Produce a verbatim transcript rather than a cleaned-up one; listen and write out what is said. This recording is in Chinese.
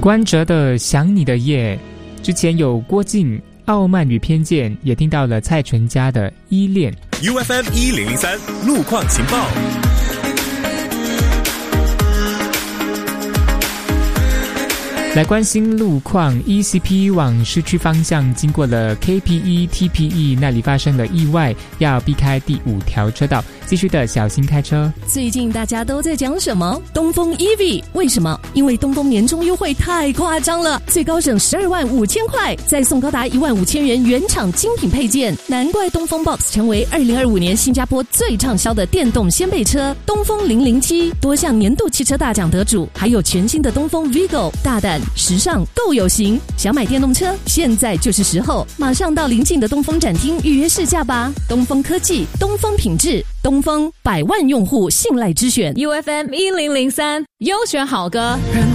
关喆的《想你的夜》，之前有郭靖《傲慢与偏见》，也听到了蔡淳佳的《依恋》。 U F M 一零零三路况情报。 来关心路况 ，E C P 往市区方向经过了 K P E T P E 那里发生了意外，要避开第五条车道，继续的小心开车。 最近大家都在讲什么？东风 E V， 为什么？因为东风年终优惠太夸张了，最高省十二万五千块，再送高达一万五千元原厂精品配件，难怪东风 Box 成为二零二五年新加坡最畅销的电动掀背车。东风零零七多项年度汽车大奖得主，还有全新的东风 Vigo， 大胆时尚够有型，想买电动车现在就是时候，马上到邻近的东风展厅预约试驾吧。东风科技，东风品质，东风百万用户信赖之选。 U F M 一零零三优选好歌。